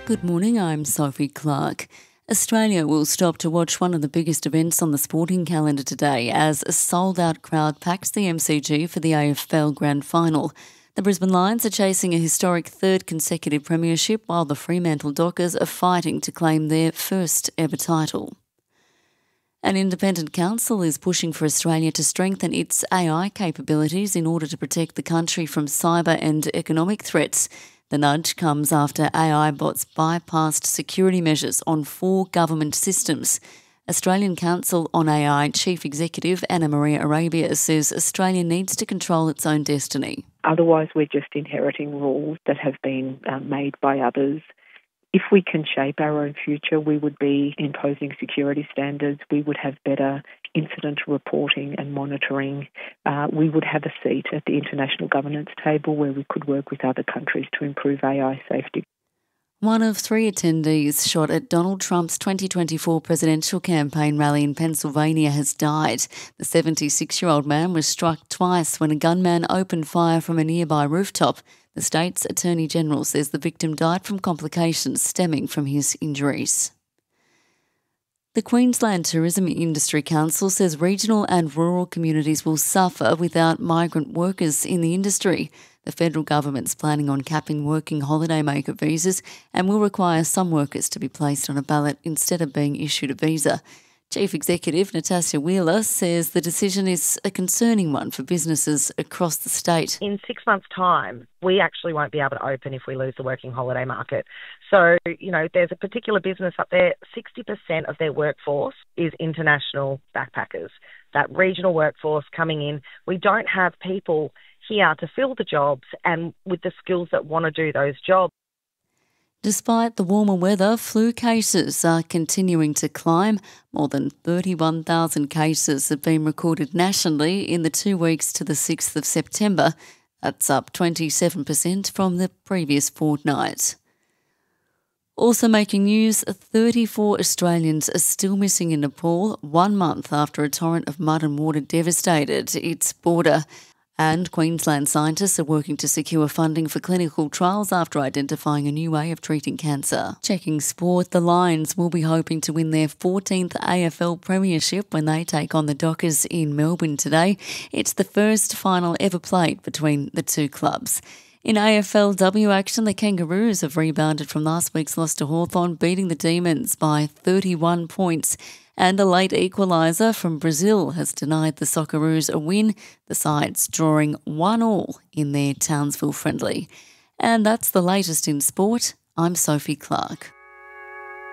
Good morning, I'm Sophie Clark. Australia will stop to watch one of the biggest events on the sporting calendar today as a sold-out crowd packs the MCG for the AFL Grand Final. The Brisbane Lions are chasing a historic third consecutive premiership while the Fremantle Dockers are fighting to claim their first ever title. An independent council is pushing for Australia to strengthen its AI capabilities in order to protect the country from cyber and economic threats. The nudge comes after AI bots bypassed security measures on 4 government systems. Australian Council on AI Chief Executive Anna Maria Arabia says Australia needs to control its own destiny. Otherwise, we're just inheriting rules that have been made by others. If we can shape our own future, we would be imposing security standards. We would have better incident reporting and monitoring. We would have a seat at the international governance table where we could work with other countries to improve AI safety. One of 3 attendees shot at Donald Trump's 2024 presidential campaign rally in Pennsylvania has died. The 76-year-old man was struck twice when a gunman opened fire from a nearby rooftop. The state's Attorney General says the victim died from complications stemming from his injuries. The Queensland Tourism Industry Council says regional and rural communities will suffer without migrant workers in the industry. The federal government's planning on capping working holidaymaker visas and will require some workers to be placed on a ballot instead of being issued a visa. Chief Executive Natasha Wheeler says the decision is a concerning one for businesses across the state. In 6 months' time, we actually won't be able to open if we lose the working holiday market. So, there's a particular business up there, 60% of their workforce is international backpackers. That regional workforce coming in, we don't have people here to fill the jobs and with the skills that want to do those jobs. Despite the warmer weather, flu cases are continuing to climb. More than 31,000 cases have been recorded nationally in the 2 weeks to the 6th of September. That's up 27% from the previous fortnight. Also making news, 34 Australians are still missing in Nepal 1 month after a torrent of mud and water devastated its border. And Queensland scientists are working to secure funding for clinical trials after identifying a new way of treating cancer. Checking sport, the Lions will be hoping to win their 14th AFL premiership when they take on the Dockers in Melbourne today. It's the first final ever played between the two clubs. In AFLW action, the Kangaroos have rebounded from last week's loss to Hawthorn, beating the Demons by 31 points. And a late equaliser from Brazil has denied the Socceroos a win, the sides drawing 1-1 in their Townsville friendly. And that's the latest in sport. I'm Sophie Clark.